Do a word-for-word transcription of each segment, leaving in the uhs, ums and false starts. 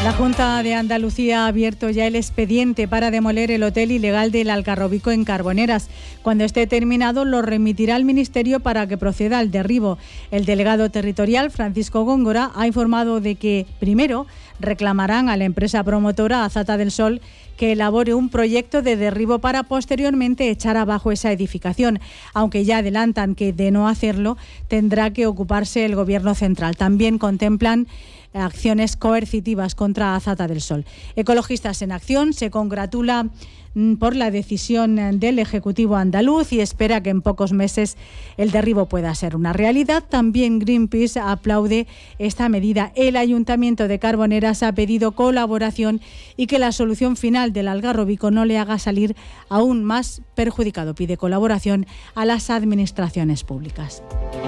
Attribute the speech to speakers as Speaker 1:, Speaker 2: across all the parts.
Speaker 1: La Junta de Andalucía ha abierto ya el expediente para demoler el hotel ilegal del Algarrobico en Carboneras. Cuando esté terminado, lo remitirá al Ministerio para que proceda al derribo. El delegado territorial, Francisco Góngora, ha informado de que, primero, reclamarán a la empresa promotora Azata del Sol que elabore un proyecto de derribo para posteriormente echar abajo esa edificación, aunque ya adelantan que, de no hacerlo, tendrá que ocuparse el Gobierno central. También contemplan acciones coercitivas contra Azata del Sol. Ecologistas en Acción se congratula por la decisión del Ejecutivo andaluz y espera que en pocos meses el derribo pueda ser una realidad. También Greenpeace aplaude esta medida. El Ayuntamiento de Carboneras ha pedido colaboración y que la solución final del Algarrobico no le haga salir aún más perjudicado. Pide colaboración a las administraciones públicas.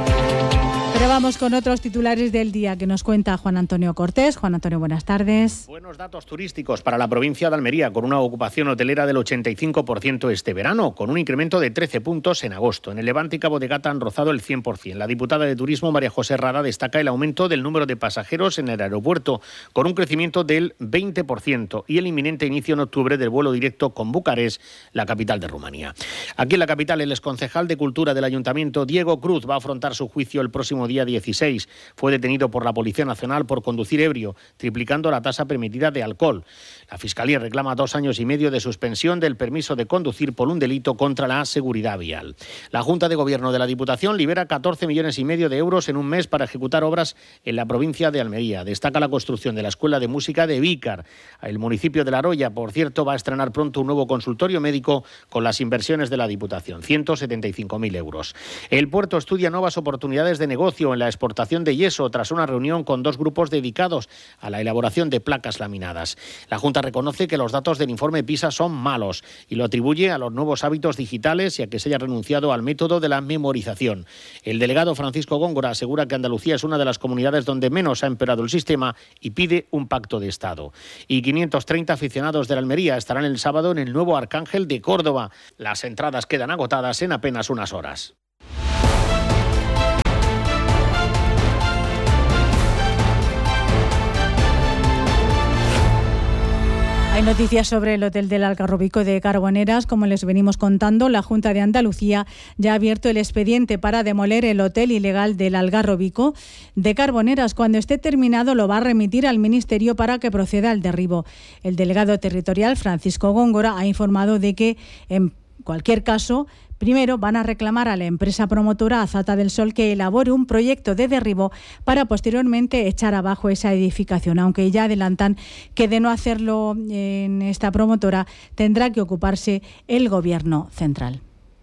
Speaker 1: Pero vamos con otros titulares del día que nos cuenta Juan Antonio Cortés. Juan Antonio, buenas tardes.
Speaker 2: Buenos datos turísticos para la provincia de Almería, con una ocupación hotelera del ochenta y cinco por ciento este verano, con un incremento de trece puntos en agosto. En el Levante y Cabo de Gata han rozado el cien por ciento. La diputada de Turismo, María José Rada, destaca el aumento del número de pasajeros en el aeropuerto, con un crecimiento del veinte por ciento, y el inminente inicio en octubre del vuelo directo con Bucarest, la capital de Rumanía. Aquí en la capital, el exconcejal de Cultura del Ayuntamiento, Diego Cruz, va a afrontar su juicio el próximo día dieciséis. Fue detenido por la Policía Nacional por conducir ebrio, triplicando la tasa permitida de alcohol. La Fiscalía reclama dos años y medio de suspensión del permiso de conducir por un delito contra la seguridad vial. La Junta de Gobierno de la Diputación libera catorce millones y medio de euros en un mes para ejecutar obras en la provincia de Almería. Destaca la construcción de la Escuela de Música de Vícar. El municipio de La Roya, por cierto, va a estrenar pronto un nuevo consultorio médico con las inversiones de la Diputación, ciento setenta y cinco mil euros. El puerto estudia nuevas oportunidades de negocio en la exportación de yeso tras una reunión con dos grupos dedicados a la elaboración de placas laminadas. La Junta reconoce que los datos del informe PISA son malos y lo atribuye a los nuevos hábitos digitales y a que se haya renunciado al método de la memorización. El delegado Francisco Góngora asegura que Andalucía es una de las comunidades donde menos ha empeorado el sistema y pide un pacto de Estado. Y quinientos treinta aficionados de la Almería estarán el sábado en el nuevo Arcángel de Córdoba. Las entradas quedan agotadas en apenas unas horas.
Speaker 1: Hay noticias sobre el Hotel del Algarrobico de Carboneras. Como les venimos contando, la Junta de Andalucía ya ha abierto el expediente para demoler el hotel ilegal del Algarrobico de Carboneras. Cuando esté terminado, lo va a remitir al Ministerio para que proceda al derribo. El delegado territorial, Francisco Góngora, ha informado de que, en cualquier caso, primero van a reclamar a la empresa promotora Azata del Sol que elabore un proyecto de derribo para posteriormente echar abajo esa edificación, aunque ya adelantan que, de no hacerlo en esta promotora, tendrá que ocuparse el Gobierno central.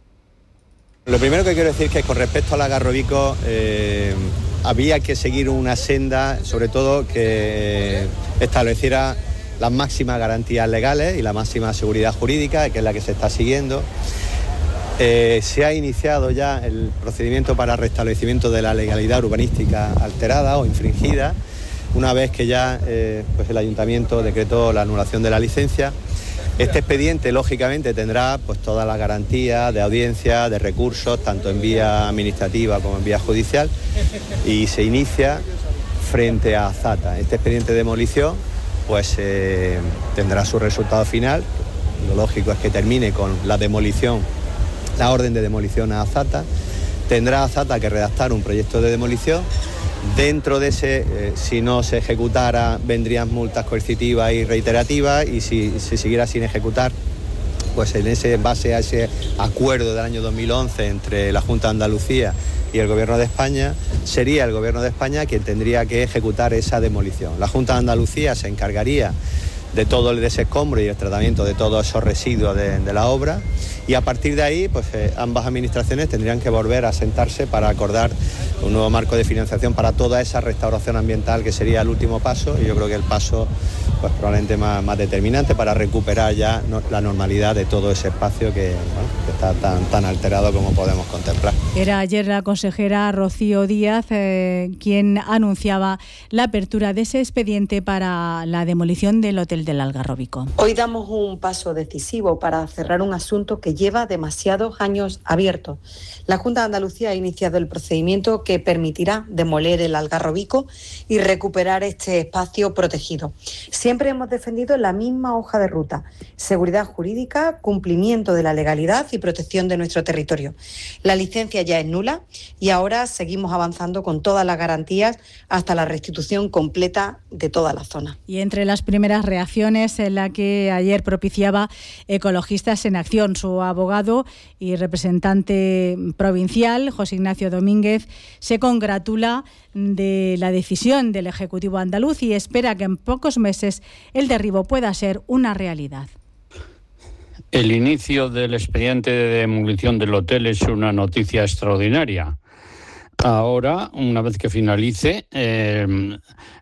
Speaker 3: Lo primero que quiero decir es que con respecto al Algarrobico eh, había que seguir una senda, sobre todo que estableciera las máximas garantías legales y la máxima seguridad jurídica, que es la que se está siguiendo. Eh, se ha iniciado ya el procedimiento para restablecimiento de la legalidad urbanística alterada o infringida, una vez que ya eh, pues el Ayuntamiento decretó la anulación de la licencia. Este expediente, lógicamente, tendrá pues todas las garantías de audiencia, de recursos, tanto en vía administrativa como en vía judicial, y se inicia frente a Azata. Este expediente de demolición pues eh, tendrá su resultado final. Lo lógico es que termine con la demolición, la orden de demolición a Azata. Tendrá Azata que redactar un proyecto de demolición. Dentro de ese, eh, si no se ejecutara, vendrían multas coercitivas y reiterativas, y si se siguiera sin ejecutar, pues en ese, en base a ese acuerdo del año dos mil once entre la Junta de Andalucía y el Gobierno de España, sería el Gobierno de España quien tendría que ejecutar esa demolición. La Junta de Andalucía se encargaría de todo el desescombro y el tratamiento de todos esos residuos de, de la obra, y a partir de ahí pues eh, ambas administraciones tendrían que volver a sentarse para acordar un nuevo marco de financiación para toda esa restauración ambiental, que sería el último paso, y yo creo que el paso pues probablemente más, más determinante para recuperar ya no, la normalidad de todo ese espacio que, bueno, que está tan, tan alterado como podemos contemplar.
Speaker 1: Era ayer la consejera Rocío Díaz eh, quien anunciaba la apertura de ese expediente para la demolición del hotel del Algarrobico.
Speaker 4: Hoy damos un paso decisivo para cerrar un asunto que lleva demasiados años abierto. La Junta de Andalucía ha iniciado el procedimiento que permitirá demoler el Algarrobico y recuperar este espacio protegido. Siempre hemos defendido la misma hoja de ruta: seguridad jurídica, cumplimiento de la legalidad y protección de nuestro territorio. La licencia ya es nula y ahora seguimos avanzando con todas las garantías hasta la restitución completa de toda la zona.
Speaker 1: Y entre las primeras reacciones en la que ayer propiciaba Ecologistas en Acción, su abogado y representante provincial, José Ignacio Domínguez, se congratula de la decisión del Ejecutivo andaluz y espera que en pocos meses el derribo pueda ser una realidad.
Speaker 5: El inicio del expediente de demolición del hotel es una noticia extraordinaria. Ahora, una vez que finalice, eh,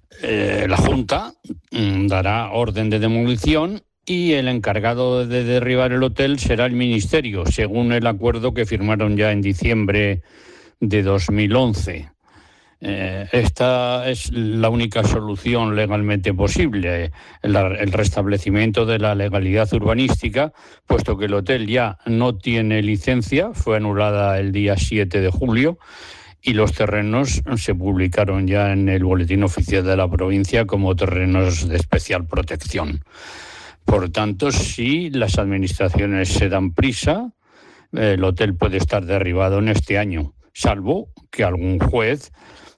Speaker 5: eh, la Junta mm, dará orden de demolición y el encargado de derribar el hotel será el Ministerio, según el acuerdo que firmaron ya en diciembre de dos mil once. Eh, esta es la única solución legalmente posible, el, el restablecimiento de la legalidad urbanística, puesto que el hotel ya no tiene licencia, fue anulada el día siete de julio, y los terrenos se publicaron ya en el Boletín Oficial de la provincia como terrenos de especial protección. Por tanto, si las administraciones se dan prisa, el hotel puede estar derribado en este año, salvo que algún juez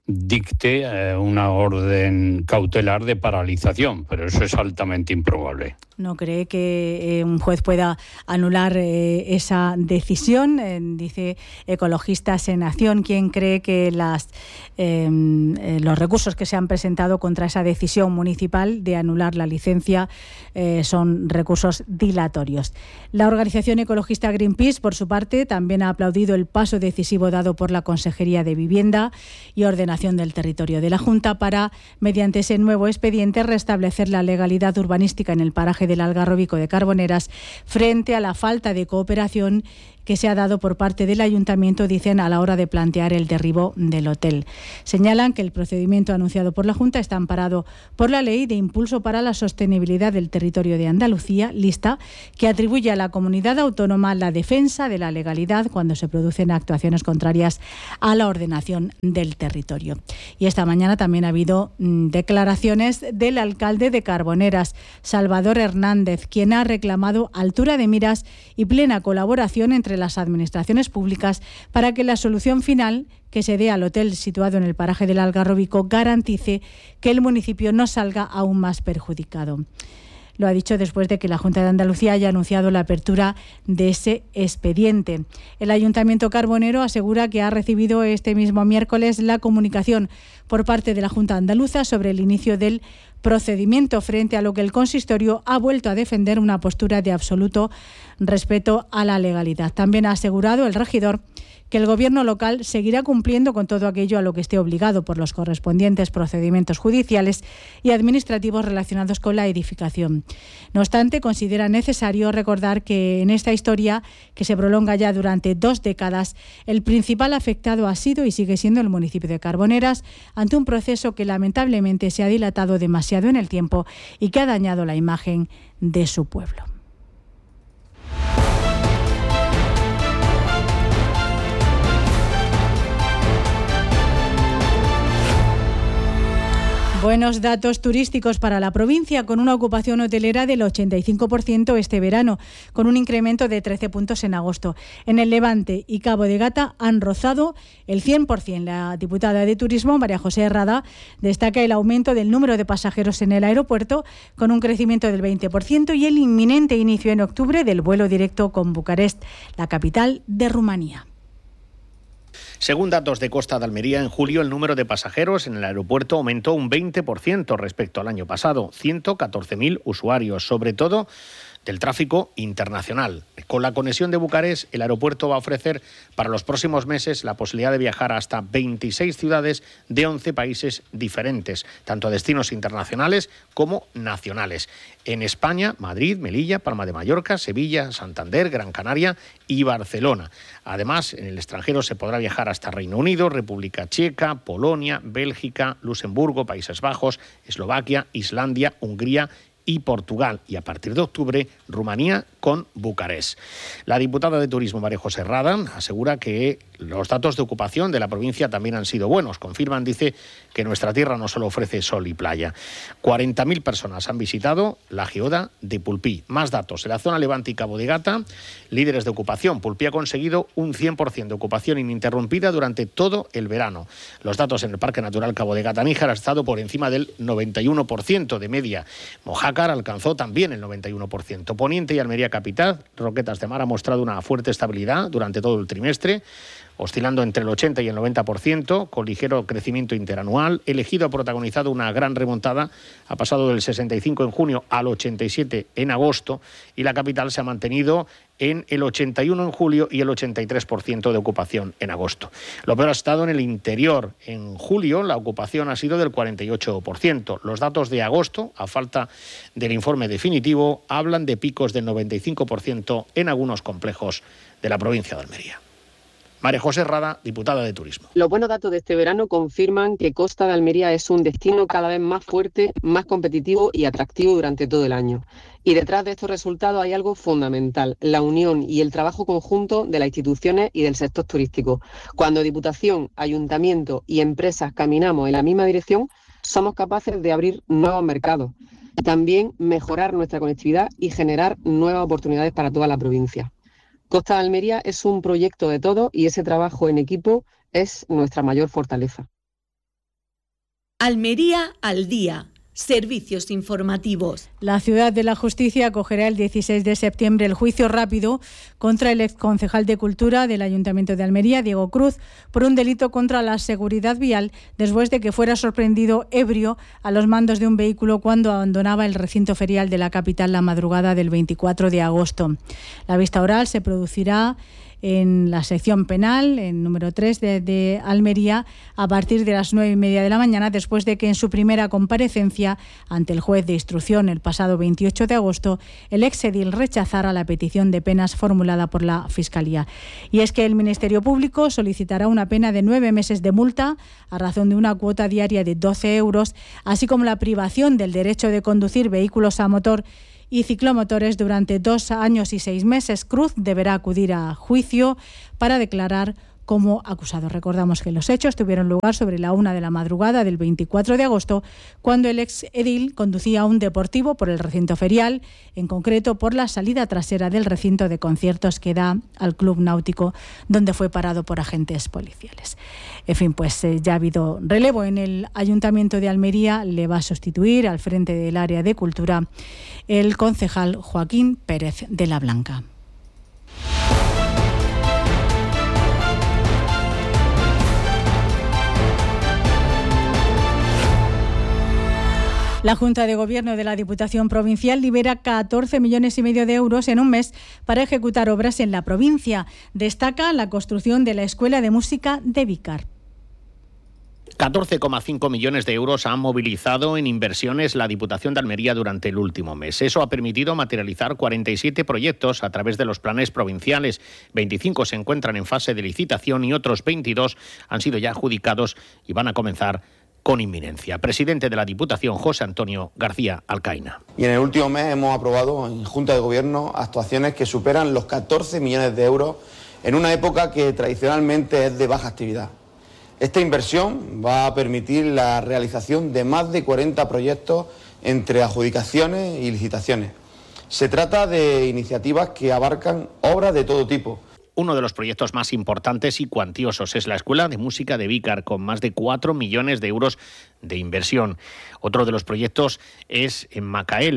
Speaker 5: dicte eh, una orden cautelar de paralización, pero eso es altamente improbable.
Speaker 1: ¿No cree que eh, un juez pueda anular eh, esa decisión? Eh, dice Ecologistas en Acción, quien cree que las, eh, eh, los recursos que se han presentado contra esa decisión municipal de anular la licencia eh, son recursos dilatorios. La organización ecologista Greenpeace, por su parte, también ha aplaudido el paso decisivo dado por la Consejería de Vivienda y Ordenación del Territorio de la Junta para, mediante ese nuevo expediente, restablecer la legalidad urbanística en el paraje del Algarrobico de Carboneras frente a la falta de cooperación que se ha dado por parte del Ayuntamiento, dicen, a la hora de plantear el derribo del hotel. Señalan que el procedimiento anunciado por la Junta está amparado por la Ley de Impulso para la Sostenibilidad del Territorio de Andalucía, lista que atribuye a la comunidad autónoma la defensa de la legalidad cuando se producen actuaciones contrarias a la ordenación del territorio. Y esta mañana también ha habido mmm, declaraciones del alcalde de Carboneras, Salvador Hernández, quien ha reclamado altura de miras y plena colaboración entre las administraciones públicas para que la solución final que se dé al hotel situado en el paraje del Algarrobico garantice que el municipio no salga aún más perjudicado. Lo ha dicho después de que la Junta de Andalucía haya anunciado la apertura de ese expediente. El Ayuntamiento carbonero asegura que ha recibido este mismo miércoles la comunicación por parte de la Junta Andaluza sobre el inicio del procedimiento, frente a lo que el consistorio ha vuelto a defender una postura de absoluto respeto a la legalidad. También ha asegurado el regidor que el Gobierno local seguirá cumpliendo con todo aquello a lo que esté obligado por los correspondientes procedimientos judiciales y administrativos relacionados con la edificación. No obstante, considera necesario recordar que en esta historia, que se prolonga ya durante dos décadas, el principal afectado ha sido y sigue siendo el municipio de Carboneras, ante un proceso que lamentablemente se ha dilatado demasiado en el tiempo y que ha dañado la imagen de su pueblo. Buenos datos turísticos para la provincia, con una ocupación hotelera del ochenta y cinco por ciento este verano, con un incremento de trece puntos en agosto. En el Levante y Cabo de Gata han rozado el cien por ciento. La diputada de Turismo, María José Rada, destaca el aumento del número de pasajeros en el aeropuerto, con un crecimiento del veinte por ciento, y el inminente inicio en octubre del vuelo directo con Bucarest, la capital de Rumanía.
Speaker 2: Según datos de Costa de Almería, en julio el número de pasajeros en el aeropuerto aumentó un veinte por ciento respecto al año pasado, ciento catorce mil usuarios, sobre todo del tráfico internacional. Con la conexión de Bucarest, el aeropuerto va a ofrecer para los próximos meses la posibilidad de viajar a hasta veintiséis ciudades de once países diferentes, tanto a destinos internacionales como nacionales. En España, Madrid, Melilla, Palma de Mallorca, Sevilla, Santander, Gran Canaria y Barcelona. Además, en el extranjero se podrá viajar hasta Reino Unido, República Checa, Polonia, Bélgica, Luxemburgo, Países Bajos, Eslovaquia, Islandia, Hungría y Portugal, y a partir de octubre Rumanía con Bucarest. La diputada de Turismo, María José Rada, asegura que los datos de ocupación de la provincia también han sido buenos. Confirman, dice, que nuestra tierra no solo ofrece sol y playa. cuarenta mil personas han visitado la geoda de Pulpí. Más datos. En la zona Levante y Cabo de Gata, líderes de ocupación. Pulpí ha conseguido un cien por ciento de ocupación ininterrumpida durante todo el verano. Los datos en el Parque Natural Cabo de Gata-Níjar han estado por encima del noventa y uno por ciento de media. Mojácar alcanzó también el noventa y uno por ciento. Poniente y Almería Capital, Roquetas de Mar ha mostrado una fuerte estabilidad durante todo el trimestre, oscilando entre el ochenta y el noventa por ciento, con ligero crecimiento interanual. El Ejido ha protagonizado una gran remontada, ha pasado del sesenta y cinco en junio al ochenta y siete en agosto, y la capital se ha mantenido en el ochenta y uno en julio y el ochenta y tres por ciento de ocupación en agosto. Lo peor ha estado en el interior. En julio la ocupación ha sido del cuarenta y ocho por ciento. Los datos de agosto, a falta del informe definitivo, hablan de picos del noventa y cinco por ciento en algunos complejos de la provincia de Almería. María José Rada, diputada de Turismo.
Speaker 6: Los buenos datos de este verano confirman que Costa de Almería es un destino cada vez más fuerte, más competitivo y atractivo durante todo el año. Y detrás de estos resultados hay algo fundamental, la unión y el trabajo conjunto de las instituciones y del sector turístico. Cuando Diputación, Ayuntamiento y empresas caminamos en la misma dirección, somos capaces de abrir nuevos mercados, también mejorar nuestra conectividad y generar nuevas oportunidades para toda la provincia. Costa de Almería es un proyecto de todos y ese trabajo en equipo es nuestra mayor fortaleza.
Speaker 7: Almería al día. Servicios informativos.
Speaker 1: La Ciudad de la Justicia acogerá el dieciséis de septiembre el juicio rápido contra el exconcejal de Cultura del Ayuntamiento de Almería, Diego Cruz, por un delito contra la seguridad vial después de que fuera sorprendido ebrio a los mandos de un vehículo cuando abandonaba el recinto ferial de la capital la madrugada del veinticuatro de agosto. La vista oral se producirá en la sección penal, en número tres de, de Almería, a partir de las nueve y media de la mañana, después de que en su primera comparecencia ante el juez de instrucción el pasado veintiocho de agosto, el exedil rechazara la petición de penas formulada por la Fiscalía. Y es que el Ministerio Público solicitará una pena de nueve meses de multa a razón de una cuota diaria de doce euros, así como la privación del derecho de conducir vehículos a motor y ciclomotores durante dos años y seis meses. Cruz deberá acudir a juicio para declarar como acusado. Recordamos que los hechos tuvieron lugar sobre la una de la madrugada del veinticuatro de agosto, cuando el ex edil conducía un deportivo por el recinto ferial, en concreto por la salida trasera del recinto de conciertos que da al Club Náutico, donde fue parado por agentes policiales. En fin, pues eh, ya ha habido relevo en el Ayuntamiento de Almería. Le va a sustituir al frente del área de Cultura el concejal Joaquín Pérez de la Blanca. La Junta de Gobierno de la Diputación Provincial libera catorce millones y medio de euros en un mes para ejecutar obras en la provincia. Destaca la construcción de la Escuela de Música de Vícar.
Speaker 2: catorce coma cinco millones de euros han movilizado en inversiones la Diputación de Almería durante el último mes. Eso ha permitido materializar cuarenta y siete proyectos a través de los planes provinciales. veinticinco se encuentran en fase de licitación y otros veintidós han sido ya adjudicados y van a comenzar con inminencia. Presidente de la Diputación, José Antonio García Alcaina.
Speaker 8: Y en el último mes hemos aprobado en Junta de Gobierno actuaciones que superan los catorce millones de euros en una época que tradicionalmente es de baja actividad. Esta inversión va a permitir la realización de más de cuarenta proyectos entre adjudicaciones y licitaciones. Se trata de iniciativas que abarcan obras de todo tipo.
Speaker 2: Uno de los proyectos más importantes y cuantiosos es la Escuela de Música de Vícar, con más de cuatro millones de euros de inversión. Otro de los proyectos es en Macael,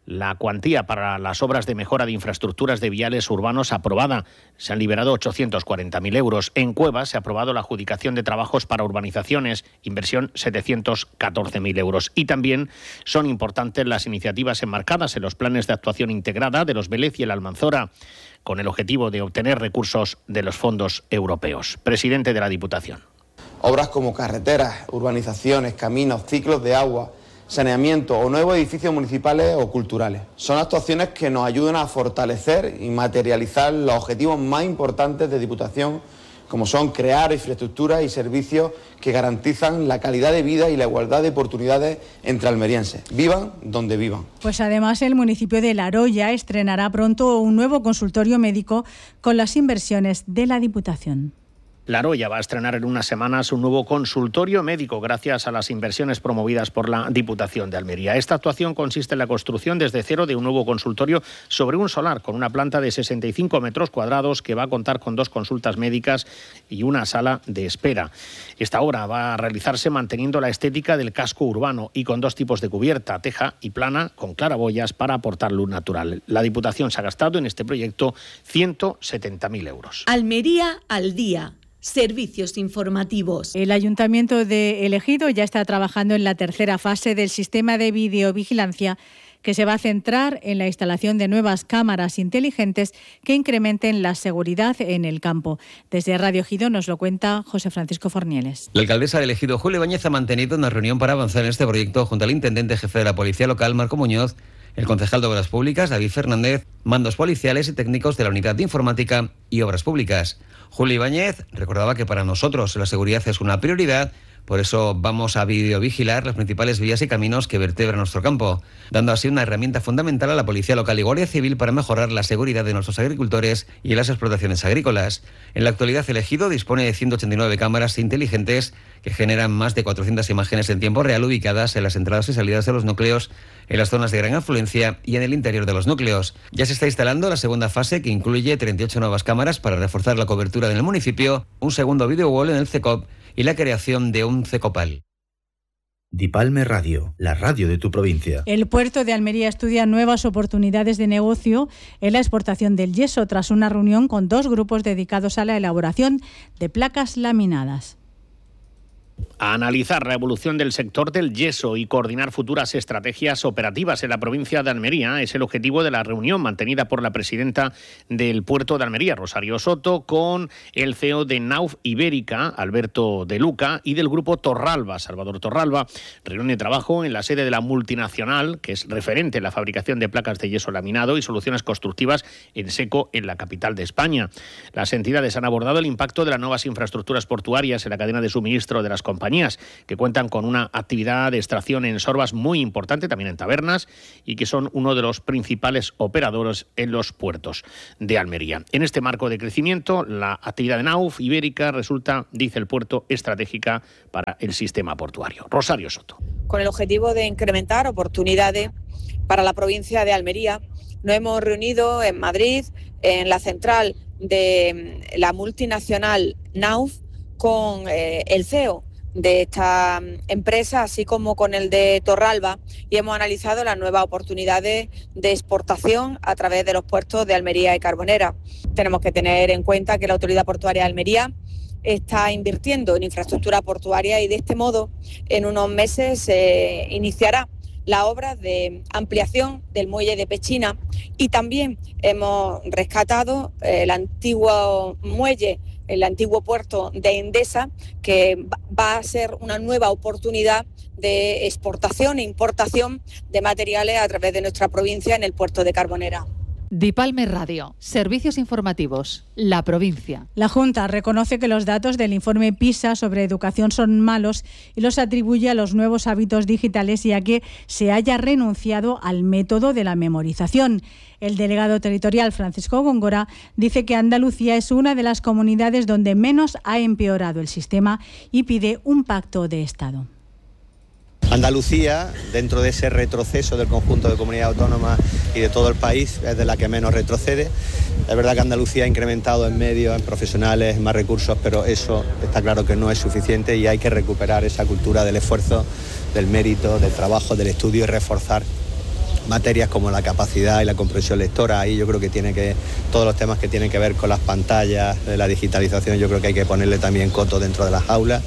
Speaker 2: la cuantía para las obras de mejora de infraestructuras de viales urbanos aprobada. Se han liberado ochocientos cuarenta mil euros. En Cuevas se ha aprobado la adjudicación de trabajos para urbanizaciones, inversión setecientos catorce mil euros. Y también son importantes las iniciativas enmarcadas en los planes de actuación integrada de los Vélez y el Almanzora, con el objetivo de obtener recursos de los fondos europeos. Presidente de la Diputación.
Speaker 8: Obras como carreteras, urbanizaciones, caminos, ciclos de agua, saneamiento o nuevos edificios municipales o culturales. Son actuaciones que nos ayudan a fortalecer y materializar los objetivos más importantes de Diputación, como son crear infraestructuras y servicios que garantizan la calidad de vida y la igualdad de oportunidades entre almerienses, vivan donde vivan.
Speaker 1: Pues además el municipio de La Roya estrenará pronto un nuevo consultorio médico con las inversiones de la Diputación.
Speaker 2: La Roya va a estrenar en unas semanas un nuevo consultorio médico gracias a las inversiones promovidas por la Diputación de Almería. Esta actuación consiste en la construcción desde cero de un nuevo consultorio sobre un solar con una planta de sesenta y cinco metros cuadrados que va a contar con dos consultas médicas y una sala de espera. Esta obra va a realizarse manteniendo la estética del casco urbano y con dos tipos de cubierta, teja y plana, con claraboyas para aportar luz natural. La Diputación se ha gastado en este proyecto ciento setenta mil euros.
Speaker 7: Almería al día. Servicios informativos.
Speaker 1: El Ayuntamiento de El Ejido ya está trabajando en la tercera fase del sistema de videovigilancia que se va a centrar en la instalación de nuevas cámaras inteligentes que incrementen la seguridad en el campo. Desde Radio Ejido nos lo cuenta José Francisco Fornieles.
Speaker 9: La alcaldesa del Ejido, Julia Ibáñez, ha mantenido una reunión para avanzar en este proyecto junto al intendente jefe de la Policía Local, Marco Muñoz, el concejal de Obras Públicas, David Fernández, mandos policiales y técnicos de la Unidad de Informática y Obras Públicas. Julia Ibáñez recordaba que para nosotros la seguridad es una prioridad, por eso vamos a videovigilar las principales vías y caminos que vertebran nuestro campo, dando así una herramienta fundamental a la Policía Local y Guardia Civil para mejorar la seguridad de nuestros agricultores y las explotaciones agrícolas. En la actualidad el Ejido dispone de ciento ochenta y nueve cámaras inteligentes que generan más de cuatrocientas imágenes en tiempo real ubicadas en las entradas y salidas de los núcleos, en las zonas de gran afluencia y en el interior de los núcleos. Ya se está instalando la segunda fase, que incluye treinta y ocho nuevas cámaras para reforzar la cobertura en el municipio, un segundo video wall en el CECOP y la creación de un CECOPAL.
Speaker 10: Dipalme Radio, la radio de tu provincia.
Speaker 1: El puerto de Almería estudia nuevas oportunidades de negocio en la exportación del yeso tras una reunión con dos grupos dedicados a la elaboración de placas laminadas.
Speaker 2: A analizar la evolución del sector del yeso y coordinar futuras estrategias operativas en la provincia de Almería es el objetivo de la reunión mantenida por la presidenta del puerto de Almería, Rosario Soto, con el C E O de Nauf Ibérica, Alberto de Luca, y del grupo Torralba, Salvador Torralba. Reunión de trabajo en la sede de la multinacional, que es referente en la fabricación de placas de yeso laminado y soluciones constructivas en seco en la capital de España. Las entidades han abordado el impacto de las nuevas infraestructuras portuarias en la cadena de suministro de las compañías, que cuentan con una actividad de extracción en sorbas muy importante, también en tabernas, y que son uno de los principales operadores en los puertos de Almería. En este marco de crecimiento, la actividad de Nauf Ibérica resulta, dice el puerto, estratégica para el sistema portuario. Rosario Soto.
Speaker 11: Con el objetivo de incrementar oportunidades para la provincia de Almería, nos hemos reunido en Madrid, en la central de la multinacional Nauf, con eh, el C E O de esta empresa, así como con el de Torralba, y hemos analizado las nuevas oportunidades de exportación a través de los puertos de Almería y Carbonera. Tenemos que tener en cuenta que la Autoridad Portuaria de Almería está invirtiendo en infraestructura portuaria y de este modo en unos meses se eh, iniciará la obra de ampliación del muelle de Pechina, y también hemos rescatado el antiguo muelle, el antiguo puerto de Endesa, que va a ser una nueva oportunidad de exportación e importación de materiales a través de nuestra provincia en el puerto de Carbonera.
Speaker 12: Dipalme Radio, servicios informativos, la provincia.
Speaker 1: La Junta reconoce que los datos del informe PISA sobre educación son malos y los atribuye a los nuevos hábitos digitales, ya que se haya renunciado al método de la memorización. El delegado territorial Francisco Góngora dice que Andalucía es una de las comunidades donde menos ha empeorado el sistema y pide un pacto de Estado.
Speaker 3: Andalucía, dentro de ese retroceso del conjunto de comunidades autónomas y de todo el país, es de la que menos retrocede. Es verdad que Andalucía ha incrementado en medios, en profesionales, en más recursos, pero eso está claro que no es suficiente y hay que recuperar esa cultura del esfuerzo, del mérito, del trabajo, del estudio y reforzar materias como la capacidad y la comprensión lectora. Ahí yo creo que tiene que, todos los temas que tienen que ver con las pantallas, la digitalización, yo creo que hay que ponerle también coto dentro de las aulas.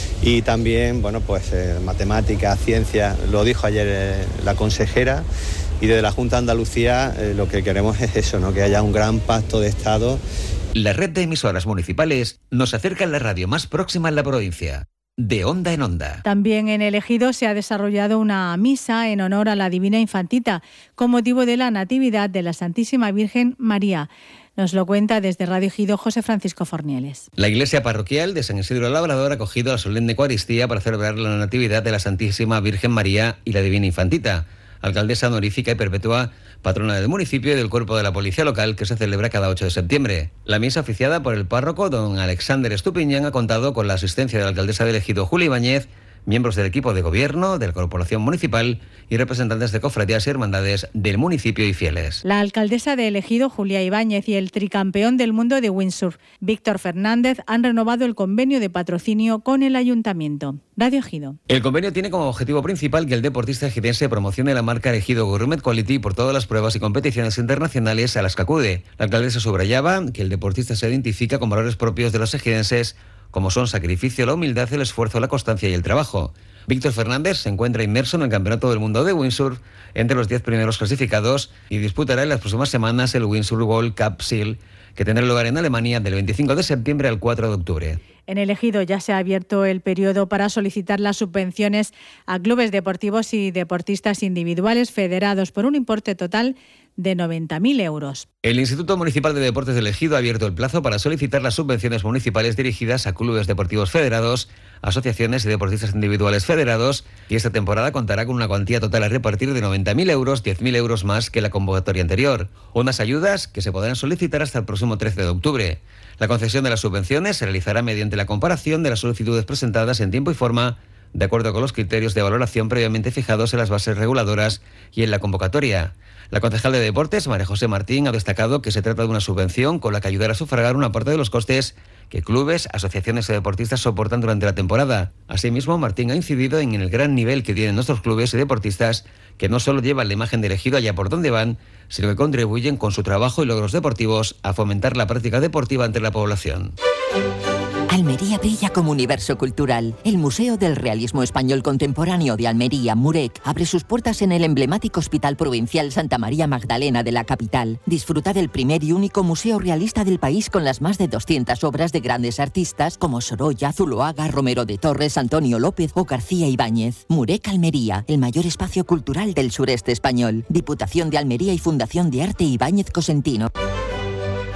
Speaker 3: Y también, bueno, pues eh, matemáticas, ciencia, lo dijo ayer eh, la consejera, y desde la Junta de Andalucía eh, lo que queremos es eso, ¿no? Que haya un gran pacto de Estado.
Speaker 9: La red de emisoras municipales nos acerca a la radio más próxima en la provincia. De onda en onda.
Speaker 1: También en el Ejido se ha desarrollado una misa en honor a la Divina Infantita, con motivo de la Natividad de la Santísima Virgen María. Nos lo cuenta desde Radio Ejido José Francisco Fornieles.
Speaker 9: La iglesia parroquial de San Isidro Labrador ha acogido la solemne Eucaristía para celebrar la Natividad de la Santísima Virgen María y la Divina Infantita, alcaldesa honorífica y perpetua, patrona del municipio y del cuerpo de la policía local, que se celebra cada ocho de septiembre. La misa oficiada por el párroco don Alexander Estupiñán ha contado con la asistencia de la alcaldesa del Ejido, Julia Ibáñez, miembros del equipo de gobierno, de la corporación municipal y representantes de cofradías y hermandades del municipio y fieles.
Speaker 1: La alcaldesa de Ejido, Julia Ibáñez, y el tricampeón del mundo de windsurf, Víctor Fernández, han renovado el convenio de patrocinio con el ayuntamiento. Radio Ejido.
Speaker 9: El convenio tiene como objetivo principal que el deportista ejidense promocione la marca Ejido Gourmet Quality por todas las pruebas y competiciones internacionales a las que acude. La alcaldesa subrayaba que el deportista se identifica con valores propios de los ejidenses, como son sacrificio, la humildad, el esfuerzo, la constancia y el trabajo. Víctor Fernández se encuentra inmerso en el Campeonato del Mundo de Windsurf entre los diez primeros clasificados y disputará en las próximas semanas el Windsurf World Cup Seal, que tendrá lugar en Alemania del veinticinco de septiembre al cuatro de octubre.
Speaker 1: En el Ejido ya se ha abierto el periodo para solicitar las subvenciones a clubes deportivos y deportistas individuales federados por un importe total de noventa mil euros.
Speaker 9: El Instituto Municipal de Deportes del Ejido ha abierto el plazo para solicitar las subvenciones municipales dirigidas a clubes deportivos federados, asociaciones y deportistas individuales federados, y esta temporada contará con una cuantía total a repartir de noventa mil euros, diez mil euros más que la convocatoria anterior. Unas ayudas que se podrán solicitar hasta el próximo trece de octubre. La concesión de las subvenciones se realizará mediante la comparación de las solicitudes presentadas en tiempo y forma, de acuerdo con los criterios de valoración previamente fijados en las bases reguladoras y en la convocatoria. La concejal de Deportes, María José Martín, ha destacado que se trata de una subvención con la que ayudará a sufragar una parte de los costes que clubes, asociaciones y deportistas soportan durante la temporada. Asimismo, Martín ha incidido en el gran nivel que tienen nuestros clubes y deportistas, que no solo llevan la imagen del Ejido allá por donde van, sino que contribuyen con su trabajo y logros deportivos a fomentar la práctica deportiva entre la población.
Speaker 13: Almería brilla como universo cultural. El Museo del Realismo Español Contemporáneo de Almería, MUREC, abre sus puertas en el emblemático Hospital Provincial Santa María Magdalena de la capital. Disfruta del primer y único museo realista del país con las más de doscientas obras de grandes artistas como Sorolla, Zuloaga, Romero de Torres, Antonio López o García Ibáñez. MUREC Almería, el mayor espacio cultural del sureste español. Diputación de Almería y Fundación de Arte Ibáñez Cosentino.